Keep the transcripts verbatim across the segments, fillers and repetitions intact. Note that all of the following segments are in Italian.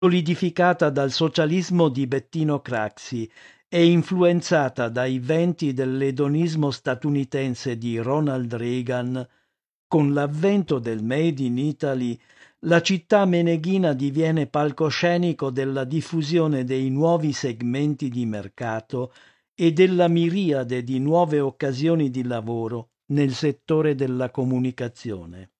solidificata dal socialismo di Bettino Craxi e influenzata dai venti dell'edonismo statunitense di Ronald Reagan, con l'avvento del Made in Italy, la città meneghina diviene palcoscenico della diffusione dei nuovi segmenti di mercato e della miriade di nuove occasioni di lavoro nel settore della comunicazione.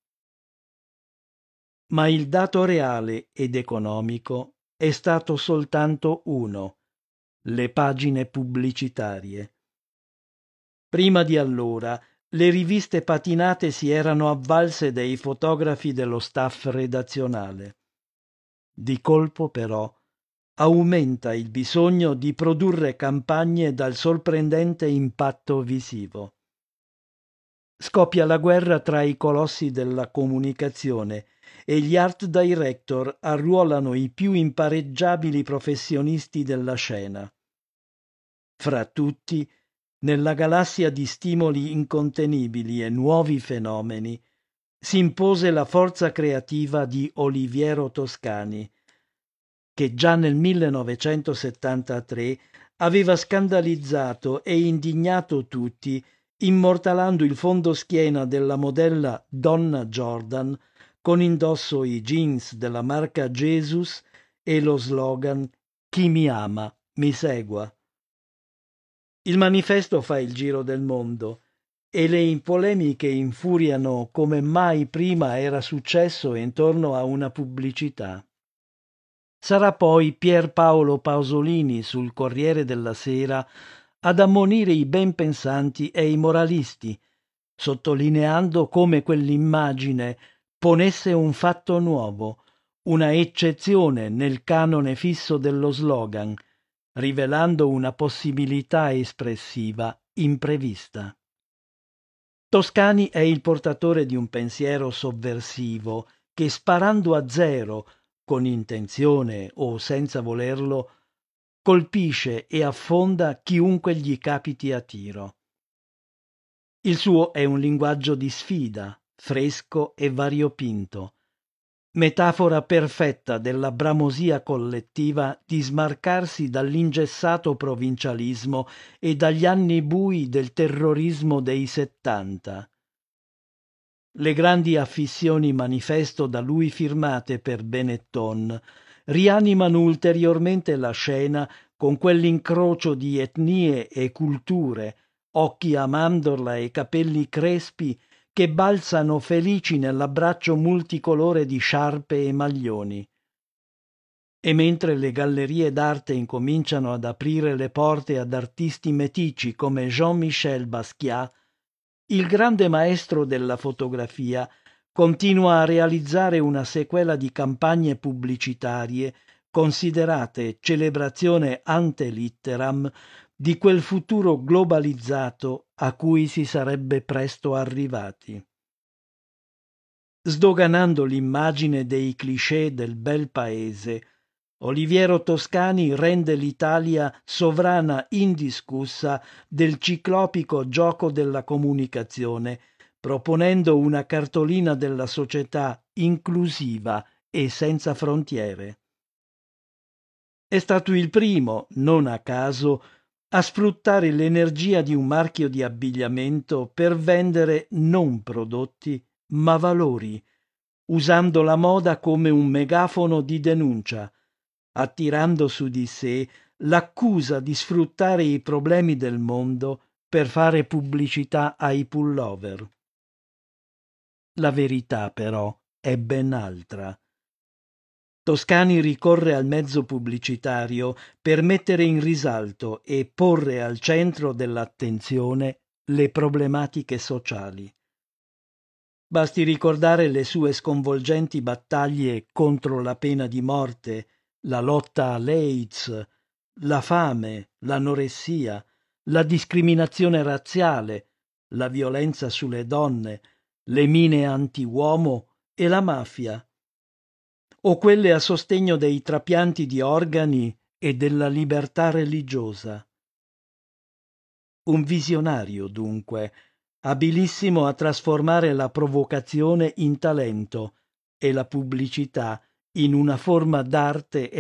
Ma il dato reale ed economico è stato soltanto uno: le pagine pubblicitarie. Prima di allora, le riviste patinate si erano avvalse dei fotografi dello staff redazionale. Di colpo, però, aumenta il bisogno di produrre campagne dal sorprendente impatto visivo. Scoppia la guerra tra i colossi della comunicazione e gli art director arruolano i più impareggiabili professionisti della scena. Fra tutti, nella galassia di stimoli incontenibili e nuovi fenomeni, si impose la forza creativa di Oliviero Toscani, che già nel millenovecentosettantatré aveva scandalizzato e indignato tutti, immortalando il fondoschiena della modella Donna Jordan con indosso i jeans della marca Jesus e lo slogan «Chi mi ama, mi segua». Il manifesto fa il giro del mondo e le polemiche infuriano come mai prima era successo intorno a una pubblicità. Sarà poi Pier Paolo Pasolini sul Corriere della Sera ad ammonire i ben pensanti e i moralisti, sottolineando come quell'immagine ponesse un fatto nuovo, una eccezione nel canone fisso dello slogan, rivelando una possibilità espressiva imprevista. Toscani è il portatore di un pensiero sovversivo che, sparando a zero, con intenzione o senza volerlo, colpisce e affonda chiunque gli capiti a tiro. Il suo è un linguaggio di sfida, fresco e variopinto, metafora perfetta della bramosia collettiva di smarcarsi dall'ingessato provincialismo e dagli anni bui del terrorismo dei settanta. Le grandi affissioni manifesto da lui firmate per Benetton rianimano ulteriormente la scena con quell'incrocio di etnie e culture, occhi a mandorla e capelli crespi che balzano felici nell'abbraccio multicolore di sciarpe e maglioni. E mentre le gallerie d'arte incominciano ad aprire le porte ad artisti metici come Jean-Michel Basquiat, il grande maestro della fotografia continua a realizzare una sequela di campagne pubblicitarie considerate celebrazione ante litteram di quel futuro globalizzato a cui si sarebbe presto arrivati. Sdoganando l'immagine dei cliché del bel paese, Oliviero Toscani rende l'Italia sovrana indiscussa del ciclopico gioco della comunicazione, proponendo una cartolina della società inclusiva e senza frontiere. È stato il primo, non a caso, a sfruttare l'energia di un marchio di abbigliamento per vendere non prodotti, ma valori, usando la moda come un megafono di denuncia, attirando su di sé l'accusa di sfruttare i problemi del mondo per fare pubblicità ai pullover. La verità, però, è ben altra. Toscani ricorre al mezzo pubblicitario per mettere in risalto e porre al centro dell'attenzione le problematiche sociali. Basti ricordare le sue sconvolgenti battaglie contro la pena di morte, la lotta all'AIDS, la fame, l'anoressia, la discriminazione razziale, la violenza sulle donne, le mine anti-uomo e la mafia, o quelle a sostegno dei trapianti di organi e della libertà religiosa. Un visionario, dunque, abilissimo a trasformare la provocazione in talento e la pubblicità in una forma d'arte